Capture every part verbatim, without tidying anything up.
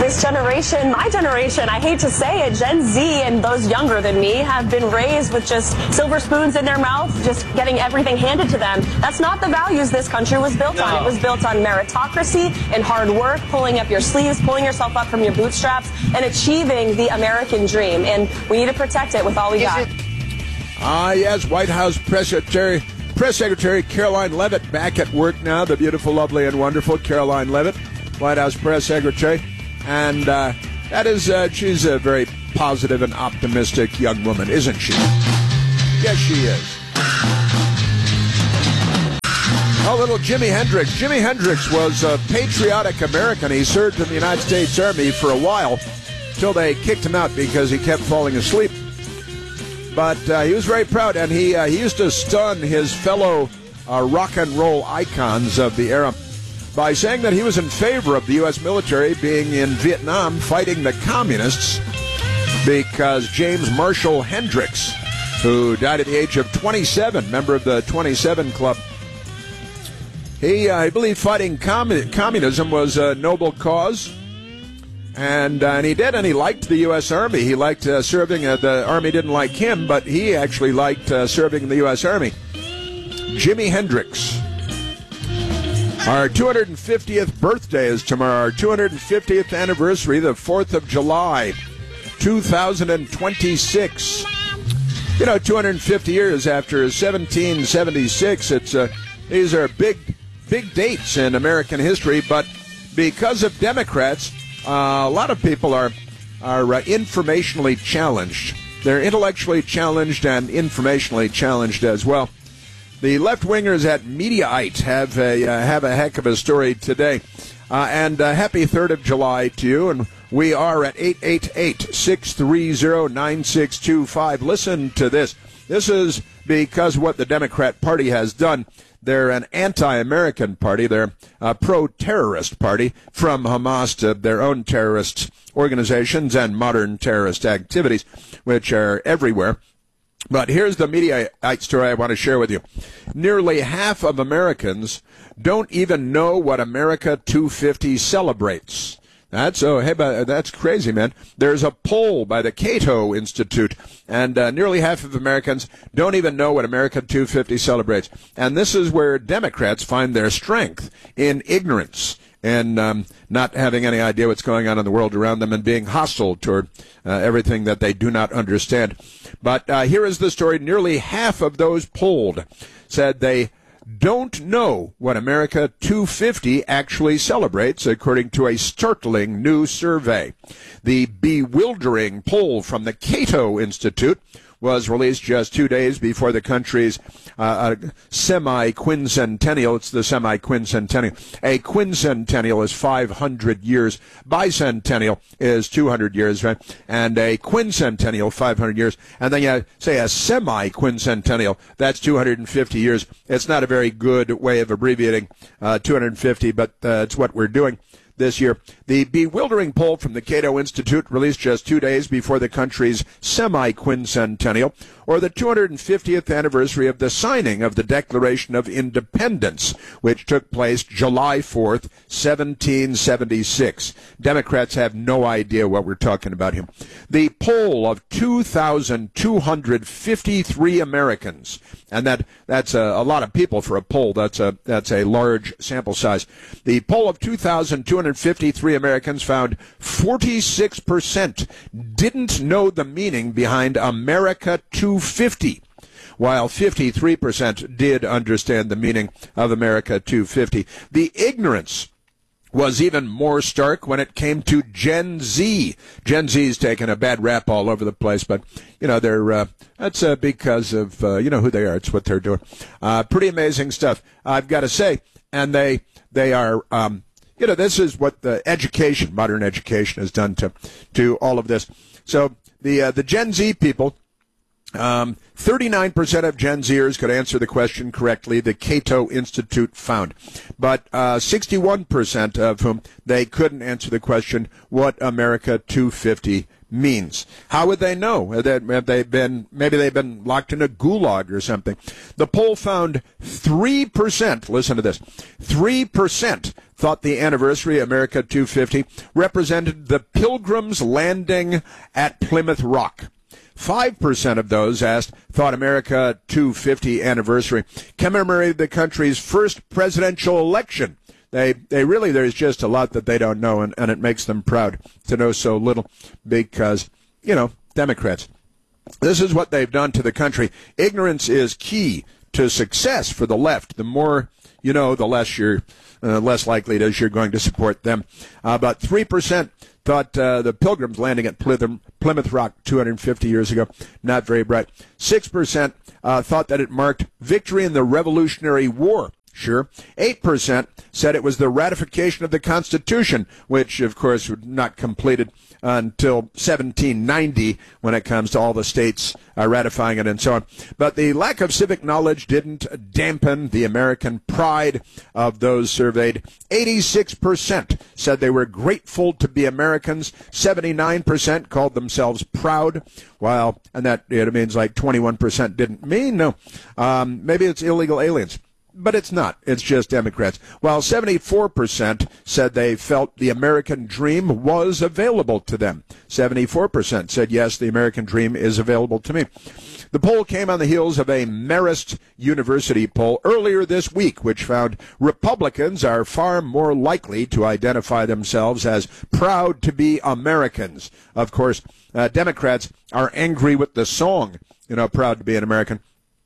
this generation, my generation, I hate to say it, Gen Z and those younger than me have been raised with just silver spoons in their mouth, just getting everything handed to them. That's not the values this country was built No. on. It was built on meritocracy and hard work, pulling up your sleeves, pulling yourself up from your bootstraps, and achieving the American dream. And we need to protect it with all we Is got. it- Ah, yes, White House Press Secretary, Press Secretary Caroline Leavitt back at work now. The beautiful, lovely, and wonderful Caroline Leavitt, White House Press Secretary. And uh, that is, uh, she's a very positive and optimistic young woman, isn't she? Yes, she is. Oh, little Jimi Hendrix. Jimi Hendrix was a patriotic American. He served in the United States Army for a while till they kicked him out because he kept falling asleep. But uh, he was very proud, and he uh, he used to stun his fellow uh, rock and roll icons of the era by saying that he was in favor of the U S military being in Vietnam fighting the communists because James Marshall Hendrix, who died at the age of twenty-seven, member of the twenty-seven Club, he, uh, I believe, fighting commun- communism was a noble cause. And, uh, and he did, and he liked the U S Army. He liked uh, serving. Uh, the Army didn't like him, but he actually liked uh, serving in the U S Army. Jimi Hendrix. Our two hundred fiftieth birthday is tomorrow. Our two hundred fiftieth anniversary, the fourth of July, two thousand twenty-six. You know, two hundred fifty years after seventeen seventy-six. It's uh, these are big, big dates in American history, but because of Democrats, Uh, a lot of people are are uh, informationally challenged. They're intellectually challenged and informationally challenged as well. The left-wingers at Mediaite have a uh, have a heck of a story today. Uh, and uh, happy third of July to you. And we are at eight eight eight, six three zero, nine six two five. Listen to this. This is because what the Democrat Party has done. They're an anti-American party. They're a pro-terrorist party, from Hamas to their own terrorist organizations and modern terrorist activities, which are everywhere. But here's the Mediaite story I want to share with you. Nearly half of Americans don't even know what America two fifty celebrates. That's oh hey, but that's crazy, man. There's a poll by the Cato Institute, and uh, nearly half of Americans don't even know what America two fifty celebrates. And this is where Democrats find their strength, in ignorance and um, not having any idea what's going on in the world around them and being hostile toward uh, everything that they do not understand. But uh, here is the story. Nearly half of those polled said they don't know what America two fifty actually celebrates, according to a startling new survey. The bewildering poll from the Cato Institute was released just two days before the country's uh, semi-quincentennial. It's the semi-quincentennial. A quincentennial is five hundred years. Bicentennial is two hundred years, right? And a quincentennial, five hundred years. And then you say a semi-quincentennial, that's two hundred fifty years. It's not a very good way of abbreviating uh, two hundred fifty, but uh, it's what we're doing this year. The bewildering poll from the Cato Institute, released just two days before the country's semi-quincentennial, or the two hundred fiftieth anniversary of the signing of the Declaration of Independence, which took place July fourth, seventeen seventy-six. Democrats have no idea what we're talking about here. The poll of two thousand two hundred fifty-three Americans, and that that's a, a lot of people for a poll. That's a that's a large sample size. The poll of two thousand two hundred fifty-three Americans found forty-six percent didn't know the meaning behind America two fifty, while fifty-three percent did understand the meaning of America two fifty. The ignorance was even more stark when it came to Gen Z. Gen Z's taken a bad rap all over the place, but, you know, they're, uh, that's uh, because of, uh, you know who they are. It's what they're doing. Uh, pretty amazing stuff, I've got to say. And they, they are, um, you know, this is what the education, modern education, has done to, to all of this. So the, uh, the Gen Z people, Um, thirty-nine percent of Gen Zers could answer the question correctly, the Cato Institute found. But uh, sixty-one percent of whom they couldn't answer the question, what America two fifty means. How would they know? Have they been, maybe they've been locked in a gulag or something. The poll found three percent, listen to this, three percent thought the anniversary, America two fifty, represented the Pilgrims landing at Plymouth Rock. five percent of those asked thought America two fifty anniversary commemorated the country's first presidential election. They, they really, there's just a lot that they don't know, and, and it makes them proud to know so little because, you know, Democrats. This is what they've done to the country. Ignorance is key to success for the left. The more you know, the less you're, uh, less likely it is you're going to support them. Uh, about three percent thought uh, the Pilgrims landing at Plymouth, Plymouth Rock two hundred fifty years ago, not very bright. six percent uh, thought that it marked victory in the Revolutionary War. Sure. eight percent said it was the ratification of the Constitution, which, of course, was not completed until seventeen ninety when it comes to all the states uh, ratifying it and so on. But the lack of civic knowledge didn't dampen the American pride of those surveyed. eighty-six percent said they were grateful to be Americans. seventy-nine percent called themselves proud. While, and that it means like twenty-one percent didn't mean, no. Um, maybe it's illegal aliens. But it's not. It's just Democrats. While seventy-four percent said they felt the American dream was available to them. seventy-four percent said, yes, the American dream is available to me. The poll came on the heels of a Marist University poll earlier this week, which found Republicans are far more likely to identify themselves as proud to be Americans. Of course, uh, Democrats are angry with the song, you know, proud to be an American.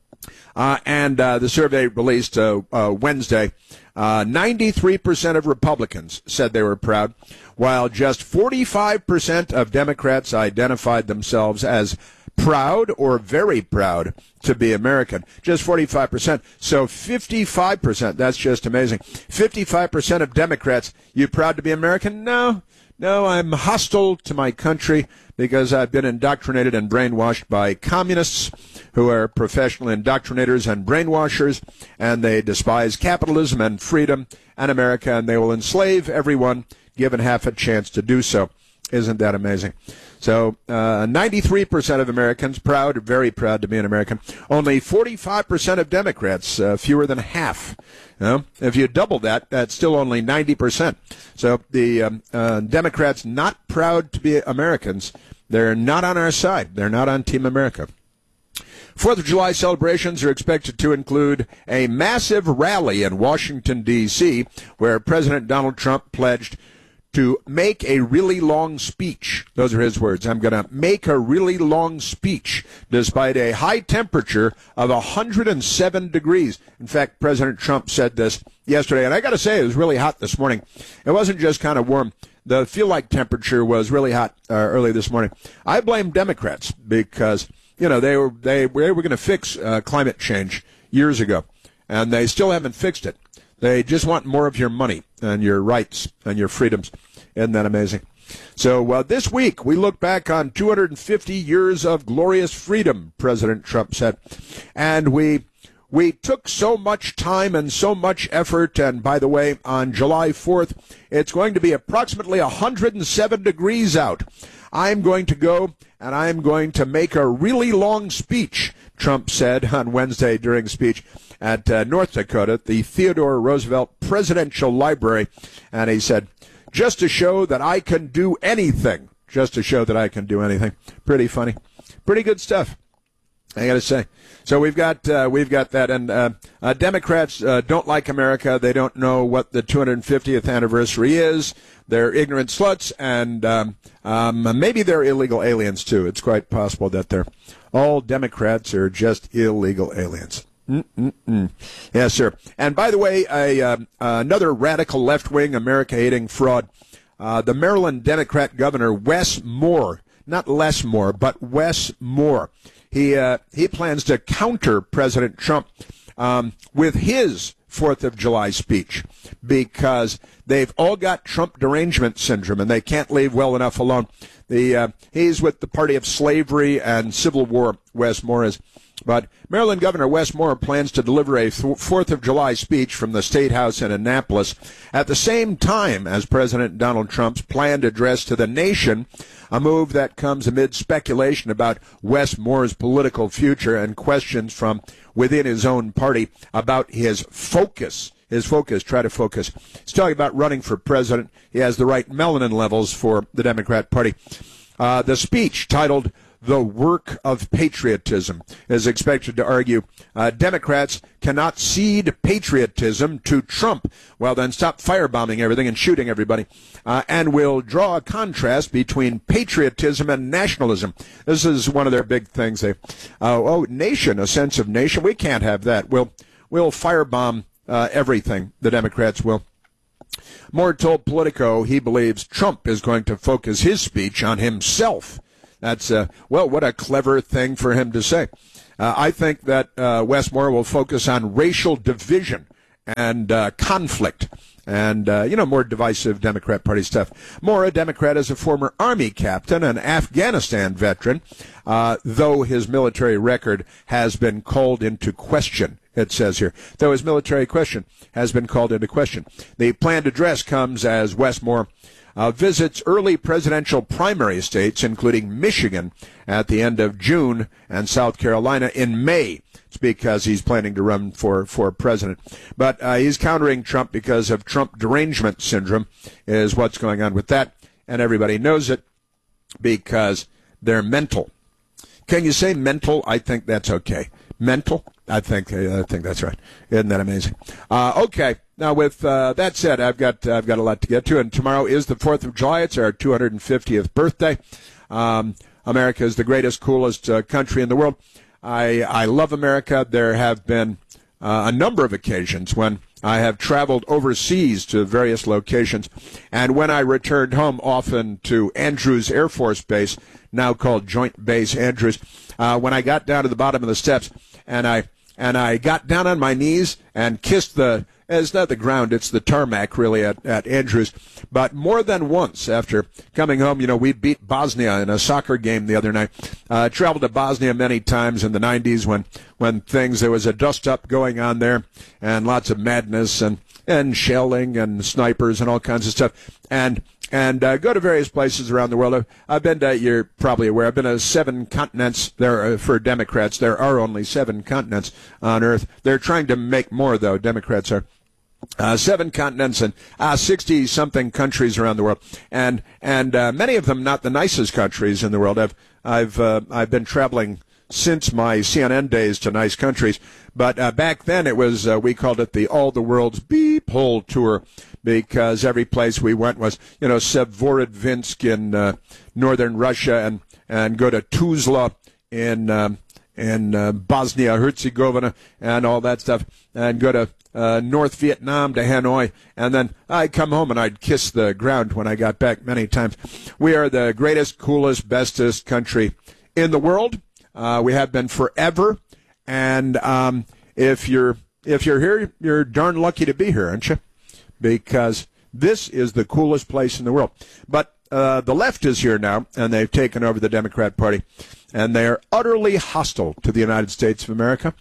Uh, and uh, the survey released uh, uh, Wednesday, uh, ninety-three percent of Republicans said they were proud, while just forty-five percent of Democrats identified themselves as proud or very proud to be American. Just forty-five percent. So fifty-five percent, that's just amazing. fifty-five percent of Democrats, you proud to be American? No. No, I'm hostile to my country because I've been indoctrinated and brainwashed by communists who are professional indoctrinators and brainwashers, and they despise capitalism and freedom and America, and they will enslave everyone given half a chance to do so. Isn't that amazing? So uh, ninety-three percent of Americans proud, very proud to be an American. Only forty-five percent of Democrats, uh, fewer than half. You know, if you double that, that's still only ninety percent. So the um, uh, Democrats not proud to be Americans. They're not on our side. They're not on Team America. Fourth of July celebrations are expected to include a massive rally in Washington, D C, where President Donald Trump pledged to make a really long speech. Those are his words. I'm going to make a really long speech despite a high temperature of one hundred seven degrees. In fact, President Trump said this yesterday, and I got to say it was really hot this morning. It wasn't just kind of warm. The feel-like temperature was really hot uh, early this morning. I blame Democrats because, you know, they were they, they were going to fix uh, climate change years ago, and they still haven't fixed it. They just want more of your money and your rights and your freedoms. Isn't that amazing? So uh, this week, we look back on two hundred fifty years of glorious freedom, President Trump said. And we we took so much time and so much effort. And by the way, on July fourth, it's going to be approximately one hundred seven degrees out. I'm going to go and I'm going to make a really long speech, Trump said on Wednesday during a speech at uh, North Dakota, the Theodore Roosevelt Presidential Library. And he said, just to show that I can do anything. Just to show that I can do anything. Pretty funny. Pretty good stuff, I got to say. So we've got uh, we've got that. And uh, uh, Democrats uh, don't like America. They don't know what the two hundred fiftieth anniversary is. They're ignorant sluts, and um, um, maybe they're illegal aliens, too. It's quite possible that they're all Democrats are just illegal aliens. Mm-mm-mm. Yes, sir. And by the way, a, uh, another radical left-wing America-hating fraud, uh, the Maryland Democrat governor, Wes Moore, not Les Moore, but Wes Moore, he, uh, he plans to counter President Trump um, with his fourth of July speech because they've all got Trump derangement syndrome and they can't leave well enough alone. The, uh, he's with the party of slavery and civil war, Wes Moore is. But Maryland Governor Wes Moore plans to deliver a fourth of July speech from the State House in Annapolis at the same time as President Donald Trump's planned address to the nation, a move that comes amid speculation about Wes Moore's political future and questions from within his own party about his focus. His focus, try to focus. He's talking about running for president. He has the right melanin levels for the Democrat Party. Uh, the speech, titled The Work of Patriotism, is expected to argue uh, Democrats cannot cede patriotism to Trump. Well, then stop firebombing everything and shooting everybody, uh, and will draw a contrast between patriotism and nationalism. This is one of their big things. They, uh, oh, nation, a sense of nation. We can't have that. We'll, we'll firebomb uh, everything. The Democrats will. Moore told Politico he believes Trump is going to focus his speech on himself. That's, uh, well, what a clever thing for him to say. Uh, I think that uh, Wes Moore will focus on racial division and uh, conflict and, uh, you know, more divisive Democrat Party stuff. Moore, a Democrat, is a former Army captain, an Afghanistan veteran, uh, though his military record has been called into question. It says here, though his military question has been called into question. The planned address comes as Wes Moore uh, visits early presidential primary states, including Michigan, at the end of June and South Carolina in May. It's because he's planning to run for, for president. But uh, he's countering Trump because of Trump derangement syndrome is what's going on with that. And everybody knows it because they're mental. Can you say mental? I think that's okay. Mental? I think I think that's right. Isn't that amazing? Uh, okay. Now, with uh, that said, I've got I've got a lot to get to, and tomorrow is the fourth of July. It's our two hundred fiftieth birthday. Um, America is the greatest, coolest uh, country in the world. I I love America. There have been uh, a number of occasions when I have traveled overseas to various locations, and when I returned home, often to Andrews Air Force Base, now called Joint Base Andrews, uh, when I got down to the bottom of the steps, and I and I got down on my knees and kissed the, it's not the ground, it's the tarmac really at, at Andrews. But more than once after coming home, you know, we beat Bosnia in a soccer game the other night. Uh, traveled to Bosnia many times in the nineties when, when things, there was a dust-up going on there and lots of madness and, and shelling and snipers and all kinds of stuff. And And uh, go to various places around the world. I've, I've been to, you're probably aware, I've been to seven continents. There are, for Democrats, there are only seven continents on Earth. They're trying to make more, though. Democrats are. Uh, seven continents and uh, sixty-something countries around the world. And and uh, many of them not the nicest countries in the world. I've, I've, uh, I've been traveling since my C N N days to nice countries. But uh, back then it was, uh, we called it the All the World's Beep Hole Tour, because every place we went was, you know, Severodvinsk in uh, northern Russia, and, and go to Tuzla in um, in uh, Bosnia Herzegovina and all that stuff, and go to uh, North Vietnam to Hanoi, and then I'd come home and I'd kiss the ground when I got back many times. We are the greatest, coolest, bestest country in the world. Uh, we have been forever, and um, if you're if you're here, you're darn lucky to be here, aren't you? Because this is the coolest place in the world. But uh, the left is here now, and they've taken over the Democrat Party, and they're utterly hostile to the United States of America,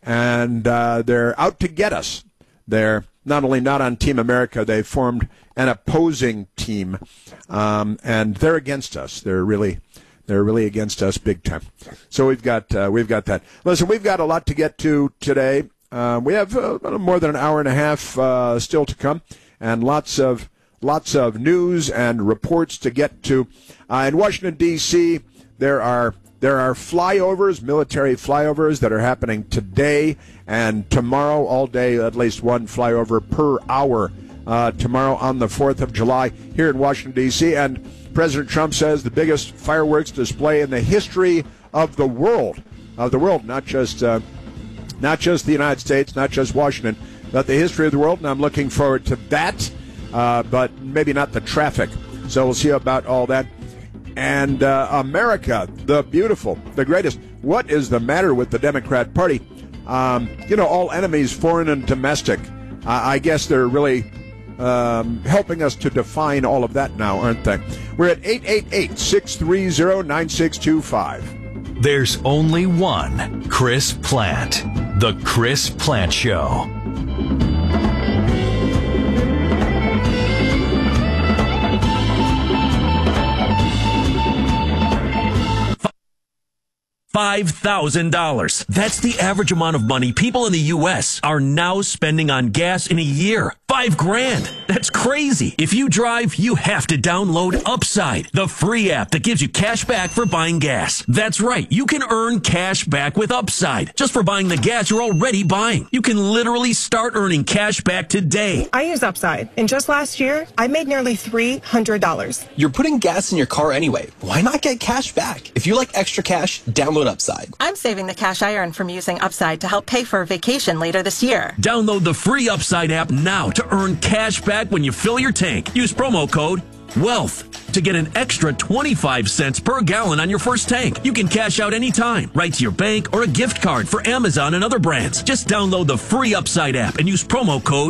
and uh, they're out to get us. They're not only not on Team America, they've formed an opposing team, um, and they're against us. They're really... They're really against us big time. So we've got uh, we've got that. Listen, we've got a lot to get to today. Uh, we have uh, more than an hour and a half uh, still to come, and lots of lots of news and reports to get to. Uh, in Washington D C, there are there are flyovers, military flyovers that are happening today and tomorrow, all day. At least one flyover per hour uh, tomorrow on the fourth of July here in Washington D C, and President Trump says the biggest fireworks display in the history of the world, of the world, not just uh, not just the United States, not just Washington, but the history of the world. And I'm looking forward to that, uh, but maybe not the traffic. So we'll see about all that. And uh, America, the beautiful, the greatest. What is the matter with the Democrat Party? Um, you know, all enemies, foreign and domestic. Uh, I guess they're really Um, helping us to define all of that now, aren't they? We're at eight eight eight, six three zero, nine six two five. There's only one Chris Plant. The Chris Plant Show. five thousand dollars. That's the average amount of money people in the U S are now spending on gas in a year. Five grand. That's crazy. If you drive, you have to download Upside, the free app that gives you cash back for buying gas. That's right. You can earn cash back with Upside just for buying the gas you're already buying. You can literally start earning cash back today. I use Upside, and just last year, I made nearly three hundred dollars. You're putting gas in your car anyway. Why not get cash back? If you like extra cash, download Upside. I'm saving the cash I earn from using Upside to help pay for a vacation later this year. Download the free Upside app now to earn cash back when you fill your tank. Use promo code WEALTH to get an extra twenty-five cents per gallon on your first tank. You can cash out anytime, right to your bank or a gift card for Amazon and other brands. Just download the free Upside app and use promo code